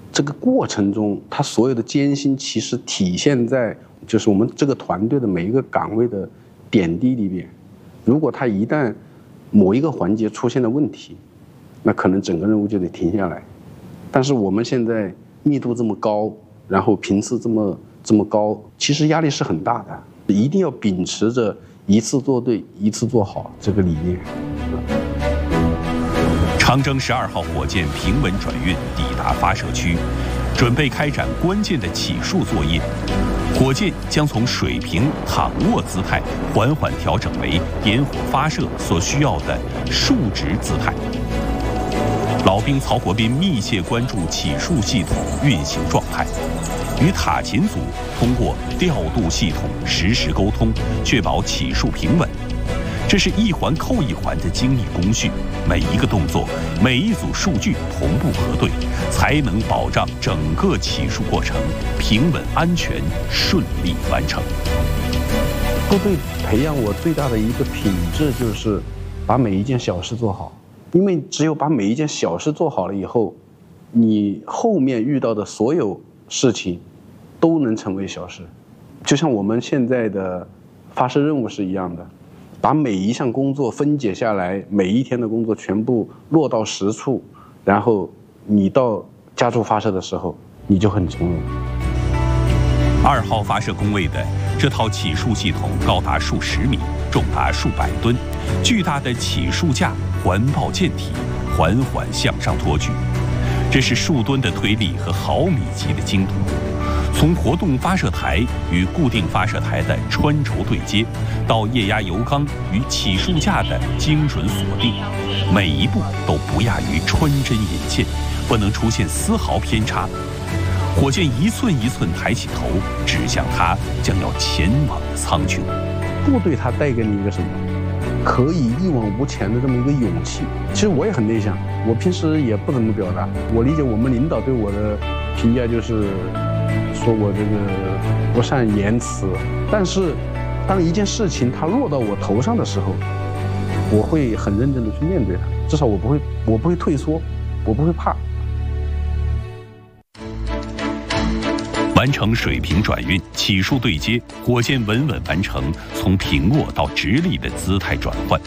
这个过程中，他所有的艰辛其实体现在就是我们这个团队的每一个岗位的点滴里边。如果他一旦某一个环节出现了问题，那可能整个任务就得停下来。但是我们现在密度这么高，然后频次这么高，其实压力是很大的。一定要秉持着一次做对，一次做好这个理念。 长征12号火箭平稳转运抵达发射区，准备开展关键的起数作业。火箭将从水平躺卧姿态缓缓调整为点火发射所需要的竖直姿态。老兵曹国斌密切关注起数系统运行状态，与塔勤组通过调度系统实时沟通，确保起数平稳。这是一环扣一环的精密工序，每一个动作、每一组数据同步核对，才能保障整个起数过程平稳、安全、顺利完成。 部队培养我最大的一个品质就是把每一件小事做好，因为只有把每一件小事做好了以后，你后面遇到的所有事情都能成为小事。就像我们现在的发射任务是一样的。把每一项工作分解下来，每一天的工作全部落到实处，然后你到加注发射的时候，你就很从容。 2号发射工位的这套起数系统高达数十米，重达数百吨，巨大的起数架环抱舰体缓缓向上托举，这是数吨的推力和毫米级的精度。从活动发射台与固定发射台的穿轴对接，到液压油缸与起数架的精准锁定，每一步都不亚于穿针引线，不能出现丝毫偏差。火箭一寸一寸抬起头，指向它将要前往的苍穹。 部队它带给你一个什么？可以一往无前的这么一个勇气。其实我也很内向，我平时也不怎么表达。我理解我们领导对我的评价就是说我这个不善言辞，但是当一件事情它落到我头上的时候，我会很认真的去面对它，至少我不会退缩，我不会怕。 完成水平转运，起数对接，火箭稳稳完成从平卧到直立的姿态转换。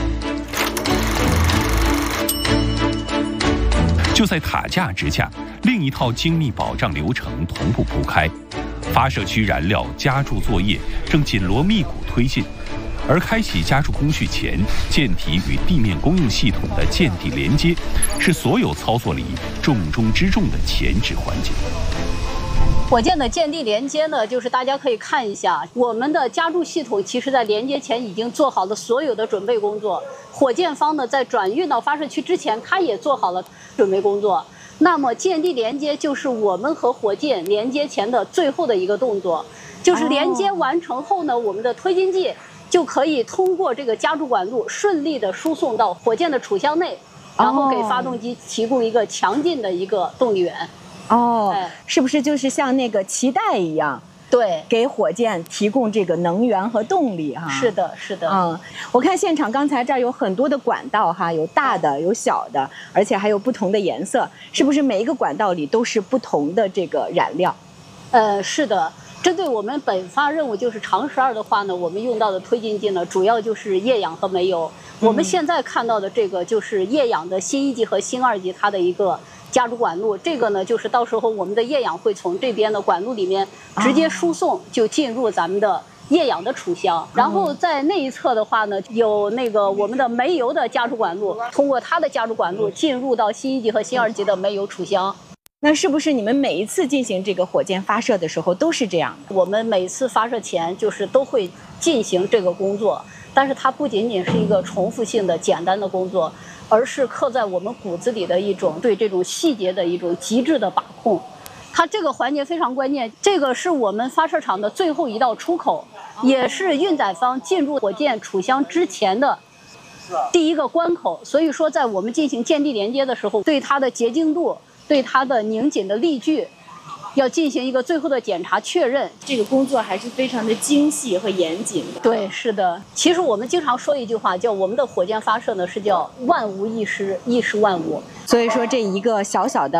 就在塔架之下，另一套精密保障流程同步铺开，发射区燃料加注作业正紧锣密鼓推进。而开启加注工序前，舰体与地面公用系统的舰地连接，是所有操作里重中之重的前置环节。 火箭的舰地连接呢，就是大家可以看一下，我们的加注系统其实在连接前已经做好了所有的准备工作。火箭方呢，在转运到发射区之前，它也做好了准备工作。那么舰地连接就是我们和火箭连接前的最后的一个动作，就是连接完成后呢，我们的推进剂就可以通过这个加注管路顺利的输送到火箭的储箱内，然后给发动机提供一个强劲的一个动力源。 哦，是不是就是像那个脐带一样？ 对， 给火箭提供这个能源和动力哈。 是的，是的。 我看现场刚才这儿有很多的管道哈，有大的，有小的，而且还有不同的颜色，是不是每一个管道里都是不同的这个燃料？ 是的。针对我们本发任务就是长12的话呢，我们用到的推进剂呢，主要就是液氧和煤油。我们现在看到的这个就是液氧的新1级和新2级它的一个加注管路，这个呢就是到时候我们的液氧会从这边的管路里面直接输送，就进入咱们的液氧的储箱。然后在那一侧的话呢，有那个我们的煤油的加注管路，通过它的加注管路进入到新1级和新2级的煤油储箱。 那是不是你们每一次进行这个火箭发射的时候都是这样的？ 我们每次发射前就是都会进行这个工作，但是它不仅仅是一个重复性的简单的工作，而是刻在我们骨子里的一种对这种细节的一种极致的把控。它这个环节非常关键，这个是我们发射场的最后一道出口，也是运载方进入火箭储箱之前的第一个关口。所以说，在我们进行舰地连接的时候，对它的洁净度，对它的拧紧的力矩，要进行一个最后的检查确认。 这个工作还是非常的精细和严谨的。 对，是的。其实我们经常说一句话，叫我们的火箭发射呢是叫万无一失，一失万无。 所以说这一个小小的